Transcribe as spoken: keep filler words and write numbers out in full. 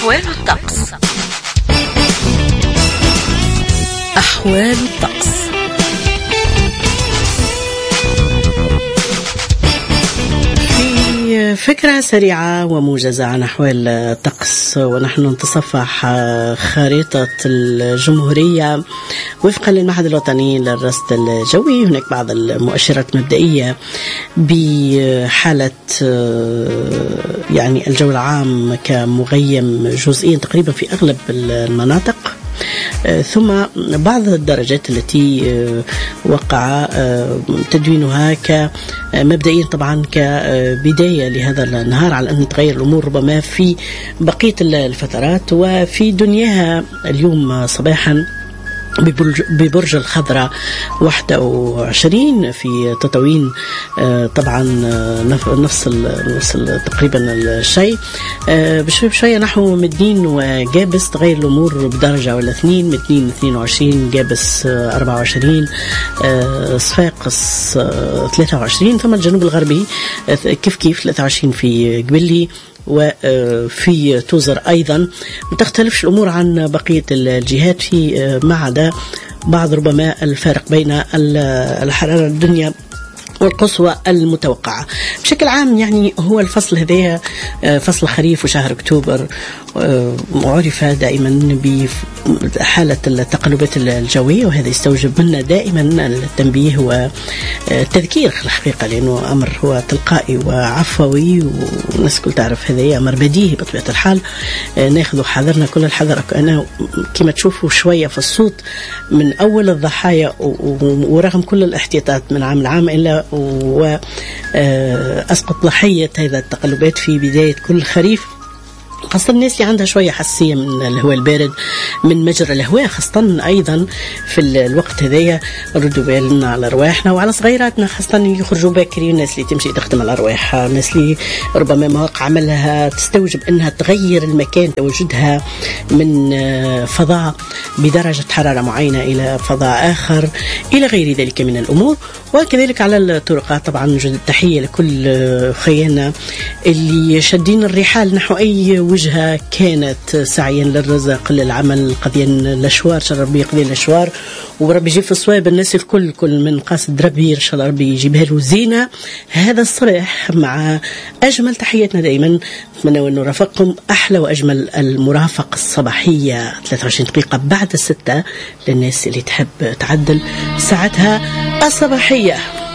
أحوال الطقس. أحوال الطقس. فكرة سريعة وموجزة عن أحوال الطقس، ونحن نتصفح خريطة الجمهورية وفقا للمعهد الوطني للرصد الجوي. هناك بعض المؤشرات مبدئية بحالة يعني الجو العام كمغيم جزئيا تقريبا في أغلب المناطق، ثم بعض الدرجات التي وقع تدوينها كمبدئيا طبعا كبداية لهذا النهار، على أن تغير الأمور ربما في بقية الفترات. وفي دنياها اليوم صباحا ببرج الخضراء واحد وعشرين في تطاوين، طبعا نفس نفس تقريبا الشيء، بشوي بشوية نحو مدين وجابس تغير الأمور بدرجة ولا اثنين. مدين اثنين وعشرين، جابس أربعة وعشرين، صفاقس ثلاثة وعشرين، ثم الجنوب الغربي كيف كيف ثلاثة وعشرين في قبلي وفي توزر أيضا. متختلفش الأمور عن بقية الجهات في ما عدا بعض ربما الفارق بين الحرارة الدنيا والقصوى المتوقعة. بشكل عام يعني هو الفصل هذا فصل خريف وشهر أكتوبر عرف دائما بحالة التقلبات الجوية، وهذا يستوجب منا دائما التنبيه والتذكير الحقيقة، لأنه أمر هو تلقائي وعفوي والناس كل تعرف هذا أمر بديهي بطبيعة الحال. ناخذ حذرنا كل الحذر. أنا كما تشوفوا شوية في الصوت من أول الضحايا ورغم كل الاحتياطات من عام لعام إلا وأسقط ضحية هذا التقلبات في بداية كل خريف، خاصة الناس اللي عندها شوية حساسية من الهواء البارد من مجرى الهواء، خاصة أيضا في الوقت هذايا ردوا بالنا على أرواحنا وعلى صغيراتنا، خاصة اللي يخرجوا باكري، الناس اللي تمشي تخدم على أرواحها، الناس اللي ربما مواقع عملها تستوجب أنها تغير المكان تواجدها من فضاء بدرجة حرارة معينة إلى فضاء آخر إلى غير ذلك من الأمور. وكذلك على الطرقات طبعا نوجد التحية لكل خيانا اللي شادين الرحال نحو أي وجهة كانت سعيا للرزق للعمل قضيا الأشوار، شاء ربي يقضي الأشوار وربي يجيب في الصواب الناس الكل، كل من قاصد ربي إن شاء الله ربي يجيبها له زينة هذا الصباح. مع أجمل تحياتنا دائما نتمنى أنه رافقكم أحلى وأجمل المرافقة الصباحية ثلاثة وعشرين دقيقة بعد الستة للناس اللي تحب تعدل ساعتها الصباحية.